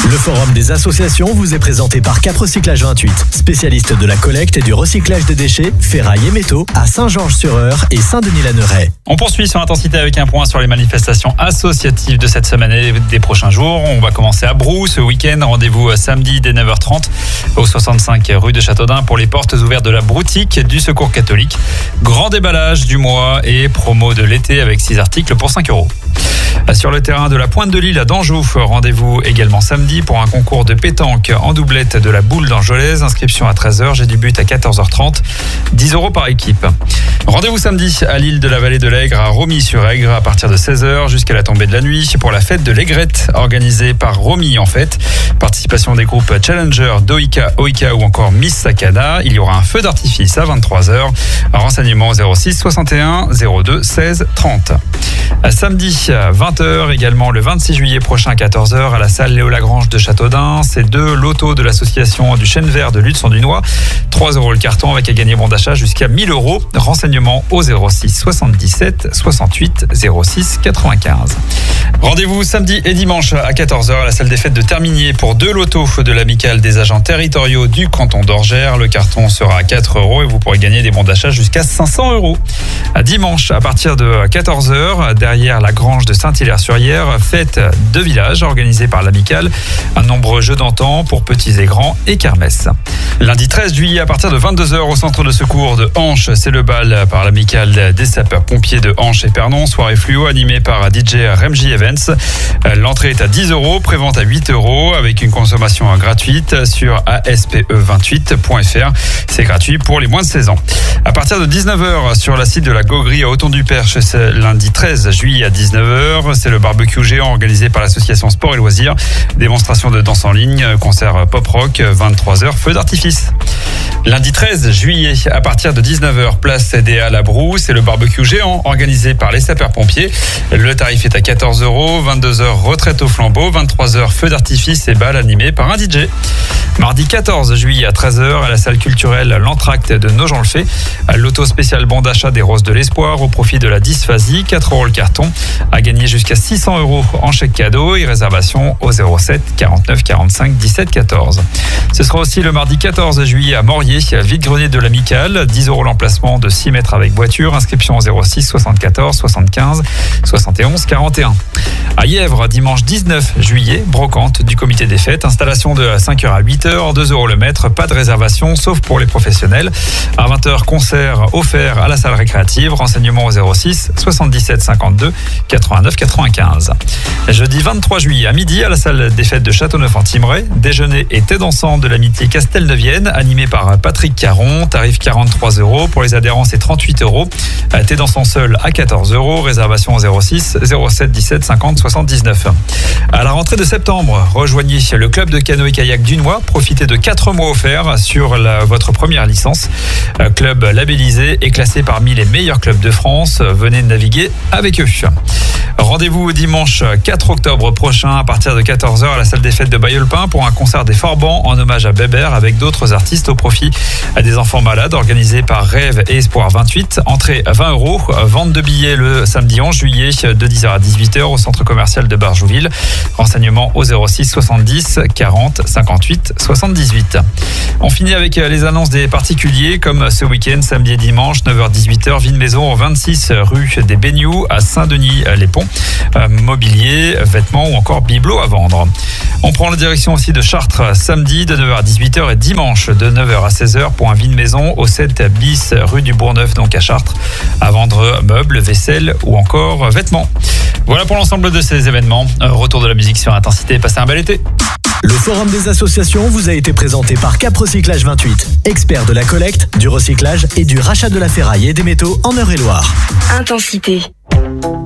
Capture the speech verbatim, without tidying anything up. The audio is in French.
Le forum des associations vous est présenté par Cap Recyclage vingt-huit, spécialiste de la collecte et du recyclage des déchets, ferraille et métaux à Saint-Georges-sur-Eure et Saint-Denis-la-Neuraie. On poursuit sur Intensité avec un point sur les manifestations associatives de cette semaine et des prochains jours. On va commencer à Brou ce week-end. Rendez-vous samedi dès neuf heures trente au soixante-cinq rue de Châteaudun pour les portes ouvertes de la boutique du Secours catholique. Grand déballage du mois et promo de l'été avec six articles pour cinq euros. Sur le terrain de la Pointe de l'Île à Danjou, rendez-vous également samedi pour un concours de pétanque en doublette de la boule d'Angelaise. Inscription à treize heures, j'ai du but à quatorze heures trente, dix euros par équipe. Rendez-vous samedi à l'île de la Vallée de l'Aigre à Romilly-sur-Aigre à partir de seize heures jusqu'à la tombée de la nuit pour la fête de l'Aigrette organisée par Romilly en fait. Participation des groupes Challenger, Doika, Oika ou encore Miss Sakana. Il y aura un feu d'artifice à vingt-trois heures. Renseignements zéro six soixante et un zéro deux seize trente. Samedi à vingt heures, également le vingt-six juillet prochain à quatorze heures à la salle Léo Lagrange de Châteaudun. C'est deux lotos de l'association du Chêne Vert de Lutzen-du-Noy. trois euros le carton avec à gagner bon d'achat jusqu'à mille euros. Renseignements au zéro six soixante-dix-sept soixante-huit zéro six quatre-vingt-quinze. Rendez-vous samedi et dimanche à quatorze heures à la salle des fêtes de Terminier pour deux lotos de l'amicale des agents territoriaux du canton d'Orgères. Le carton sera à quatre euros et vous pourrez gagner des bons d'achat jusqu'à cinq cents euros. À dimanche à partir de quatorze heures, derrière la grange de Saint-Hilaire-sur-Yère, fête de village organisée par l'amicale. Un nombreux jeux d'antan pour petits et grands et kermesse. Lundi treize juillet à partir de vingt-deux heures au centre de secours de Hanche, c'est le bal par l'amicale des sapeurs-pompiers de Hanche et Pernon. Soirée fluo animée par D J Remji Events. L'entrée est à dix euros, prévente à huit euros avec une consommation gratuite sur A S P E vingt-huit point F R. C'est gratuit pour les moins de seize ans. À partir de dix-neuf heures sur la site de la Gauguerie à Auton-du-Perche, c'est lundi treize juillet à dix-neuf heures. C'est le barbecue géant organisé par l'association Sport et Loisirs. Démonstration de danse en ligne, concert pop-rock, vingt-trois heures, feu d'artifice. Lundi treize juillet, à partir de dix-neuf heures, place des Halles à Brou, c'est le barbecue géant organisé par les sapeurs-pompiers. Le tarif est à quatorze euros, vingt-deux heures, retraite au flambeau, vingt-trois heures, feu d'artifice et bal animé par un D J. Mardi quatorze juillet à treize heures, à la salle culturelle L'Entracte de Nogent-le-Fait, l'auto spécial bon d'achat des Roses de l'Espoir au profit de la dysphasie, quatre euros le carton, à gagner jusqu'à six cents euros en chèque cadeau et réservation au zéro sept quarante-neuf quarante-cinq dix-sept quatorze. Ce sera aussi le mardi quatorze juillet à Morier, vide-grenier de l'amicale, dix euros l'emplacement de six mètres avec voiture, inscription au zéro six soixante-quatorze soixante-quinze soixante et onze quarante et un. À Yèvre, dimanche dix-neuf juillet, brocante du comité des fêtes, installation de cinq heures à huit heures, deux euros le mètre, pas de réservation sauf pour les professionnels. À vingt heures, concert offert à la salle récréative, renseignements au zéro six soixante-dix-sept cinquante-deux quatre-vingt-neuf quatre-vingt-quinze. Jeudi vingt-trois juillet à midi, à la salle des fêtes de Châteauneuf-en-Thymerais, déjeuner et thé dansant de l'amitié Castelneuvienne, animé par Patrick Caron, tarif quarante-trois euros, pour les adhérents c'est trente-huit euros, thé dansant seul à quatorze euros, réservation au zéro six zéro sept dix-sept cinquante soixante-dix-neuf. À la rentrée de septembre, rejoignez le club de canoë-kayak Dunois, profitez de quatre mois offerts sur la, votre première licence. Club labellisé et classé parmi les meilleurs clubs de France, venez naviguer avec eux. Rendez-vous dimanche quatre octobre prochain à partir de quatorze heures à la salle des fêtes de Bailleul-Pin pour un concert des Forbans en hommage à Bébert avec d'autres artistes au profit des enfants malades organisé par Rêve et Espoir vingt-huit. Entrée à vingt euros, vente de billets le samedi onze juillet de dix heures à dix-huit heures au centre commercial de Barjouville. Renseignements au zéro six soixante-dix quarante cinquante-huit soixante-dix-huit. On finit avec les annonces des particuliers comme ce week-end, samedi et dimanche, neuf heures dix-huit heures, Vine Maison, vingt-six rue des Baignoux à Saint-Denis-les-Ponts. Euh, mobilier, vêtements ou encore bibelots à vendre. On prend la direction aussi de Chartres samedi de neuf heures à dix-huit heures et dimanche de neuf heures à seize heures pour un Vine Maison au sept bis rue du Bourgneuf, donc à Chartres, à vendre meubles, vaisselle ou encore vêtements. Voilà pour l'ensemble de ces événements. Retour de la musique sur Intensité. Passez un bel été. Le forum des associations vous a été présenté par Cap Recyclage vingt-huit, expert de la collecte, du recyclage et du rachat de la ferraille et des métaux en Eure-et-Loire. Intensité.